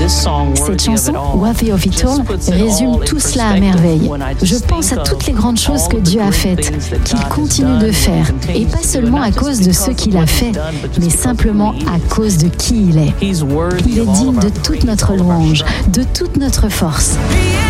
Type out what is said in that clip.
Cette chanson, Worthy of It All, résume tout cela à merveille. Je pense à toutes les grandes choses que Dieu a faites, qu'il continue de faire, et pas seulement à cause de ce qu'il a fait, mais simplement à cause de qui il est. Il est digne de toute notre louange, de toute notre force.